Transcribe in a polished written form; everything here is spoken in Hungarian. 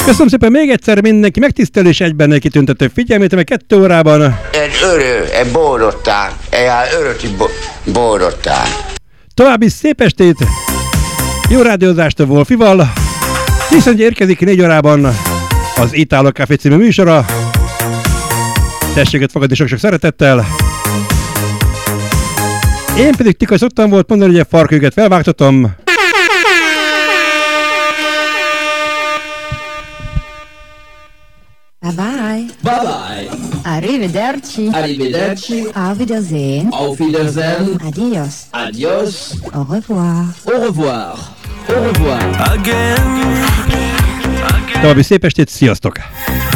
Köszönöm szépen még egyszer mindenki megtisztelő és egyben neki tüntető figyelmét, mert 2 órában... Egy boldogtán, öröti boldogtán. További szép estét, jó rádiózást a Wolfival, hiszen érkezik 4 órában az Italo Café című műsora. Tessék őt fogadni sok-sok szeretettel. Én pedig tikai szoktam volt mondani, hogy a farkőget felvágtatom. Bye bye. Bye bye. Arrivederci. Arrivederci. Auf Wiedersehen. Auf Wiedersehen. Adios. Adios. Au revoir. Au revoir. Au revoir. További szép estét, sziasztok!